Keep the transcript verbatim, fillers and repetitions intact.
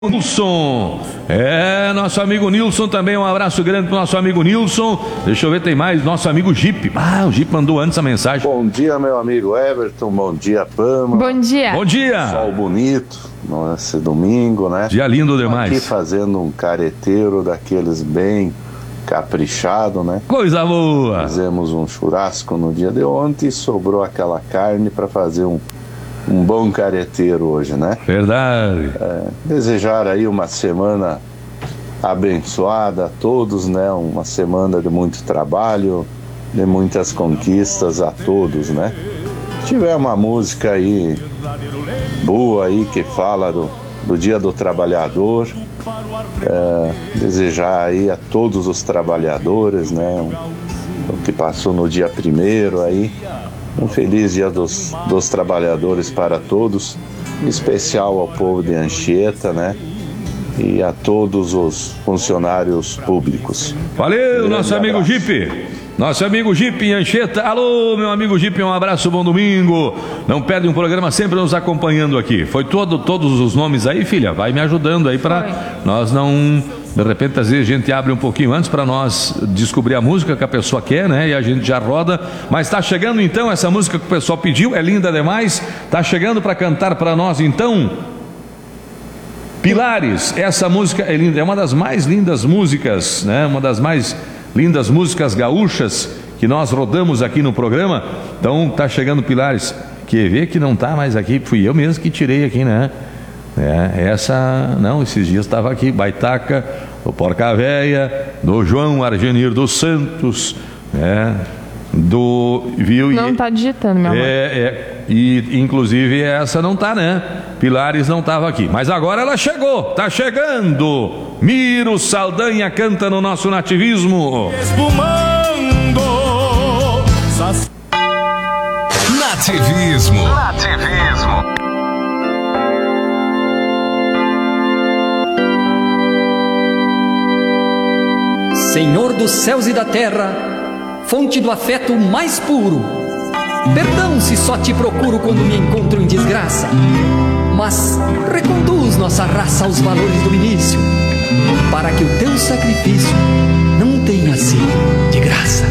Nilson, é, nosso amigo Nilson também, um abraço grande pro nosso amigo Nilson. Deixa eu ver, tem mais, nosso amigo Jeep. Ah, o Jeep mandou antes a mensagem. Bom dia, meu amigo Everton, bom dia, Pama. Bom dia. Bom dia. Sol bonito, nesse domingo, né? Dia lindo demais. Aqui fazendo um careteiro daqueles bem caprichado, né? Coisa boa. Fizemos um churrasco no dia de ontem e sobrou aquela carne para fazer um Um bom careteiro hoje, né? Verdade. É, desejar aí uma semana abençoada a todos, né? Uma semana de muito trabalho, de muitas conquistas a todos, né? Se tiver uma música aí boa aí que fala do, do Dia do Trabalhador, é, desejar aí a todos os trabalhadores, né? O que passou no dia primeiro aí. Um feliz Dia dos, dos Trabalhadores para todos, em especial ao povo de Anchieta, né? E a todos os funcionários públicos. Valeu, Um nosso amigo abraço. Jeep. Nosso amigo Jeep em Anchieta. Alô, meu amigo Jeep, um abraço, bom domingo. Não perde um programa, sempre nos acompanhando aqui. Foi todo, todos os nomes aí, filha? Vai me ajudando aí para nós não... De repente, às vezes a gente abre um pouquinho antes para nós descobrir a música que a pessoa quer, né? E a gente já roda. Mas está chegando então essa música que o pessoal pediu, é linda demais. Está chegando para cantar para nós então. Pilares, essa música é linda, é uma das mais lindas músicas, né? Uma das mais lindas músicas gaúchas que nós rodamos aqui no programa. Então está chegando Pilares. Quer ver que não está mais aqui? Fui eu mesmo que tirei aqui, né? É, essa, não, esses dias estava aqui, Baitaca, o Porca Véia, do João Argenir dos Santos, né, do, viu? Não está digitando, meu amor. É, é, e inclusive essa não está, né, Pilares não estava aqui, mas agora ela chegou, tá chegando, Miro Saldanha canta no nosso nativismo. Espumando. Nativismo. Nativismo. Senhor dos céus e da terra, fonte do afeto mais puro, perdão se só te procuro quando me encontro em desgraça, mas reconduz nossa raça aos valores do início, para que o teu sacrifício não tenha sido de graça.